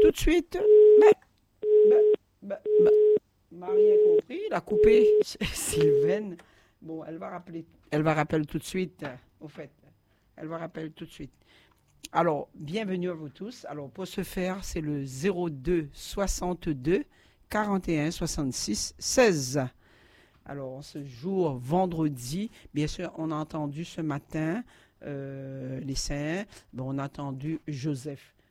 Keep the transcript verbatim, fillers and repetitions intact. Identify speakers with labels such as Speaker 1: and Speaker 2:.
Speaker 1: tout de suite. Bah, bah, bah, bah. Marie a compris, il a coupé Sylvaine. Bon, elle va rappeler, elle va rappeler tout de suite, euh, au fait. Elle va rappeler tout de suite. Alors, bienvenue à vous tous. Alors, pour ce faire, c'est le zéro deux soixante-deux quarante et un soixante-six seize. Alors, ce jour, vendredi, bien sûr, on a entendu ce matin euh, les saints. Bon, on a entendu Joseph.